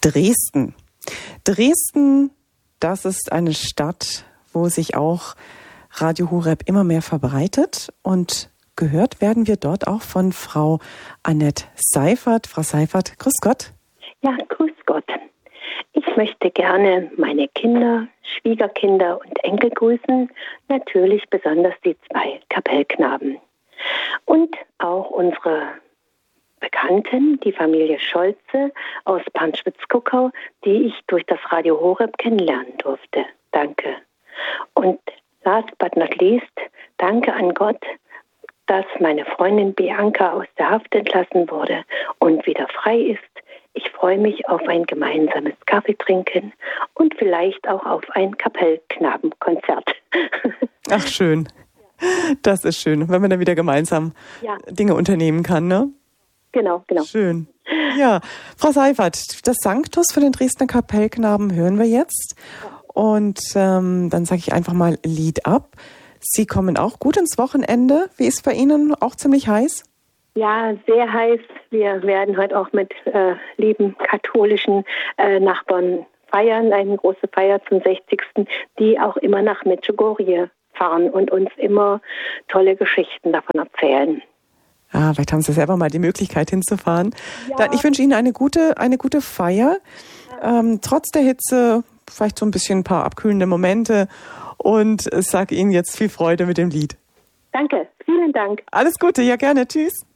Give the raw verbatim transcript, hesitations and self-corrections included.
Dresden. Dresden, das ist eine Stadt, wo sich auch Radio Horeb immer mehr verbreitet, und gehört werden wir dort auch von Frau Annette Seifert. Frau Seifert, grüß Gott. Ja, grüß Gott. Ich möchte gerne meine Kinder, Schwiegerkinder und Enkel grüßen, natürlich besonders die zwei Kapellknaben. Und auch unsere Bekannten, die Familie Scholze aus Panschwitz-Kuckau, die ich durch das Radio Horeb kennenlernen durfte. Danke. Und last but not least, danke an Gott, dass meine Freundin Bianca aus der Haft entlassen wurde und wieder frei ist. Ich freue mich auf ein gemeinsames Kaffeetrinken und vielleicht auch auf ein Kapellknabenkonzert. Ach, schön. Das ist schön, wenn man dann wieder gemeinsam ja. Dinge unternehmen kann, ne? Genau, genau. Schön. Ja, Frau Seifert, das Sanctus für den Dresdner Kapellknaben hören wir jetzt. Und ähm, dann sage ich einfach mal Lied ab. Sie kommen auch gut ins Wochenende. Wie ist bei Ihnen? Auch ziemlich heiß? Ja, sehr heiß. Wir werden heute auch mit äh, lieben katholischen äh, Nachbarn feiern, eine große Feier zum sechzigsten, die auch immer nach Medjugorje fahren und uns immer tolle Geschichten davon erzählen. Ah, vielleicht haben Sie selber mal die Möglichkeit hinzufahren. Ja. Dann, ich wünsche Ihnen eine gute, eine gute Feier. Ähm, trotz der Hitze, vielleicht so ein bisschen ein paar abkühlende Momente, und sage Ihnen jetzt viel Freude mit dem Lied. Danke, vielen Dank. Alles Gute, ja gerne, tschüss.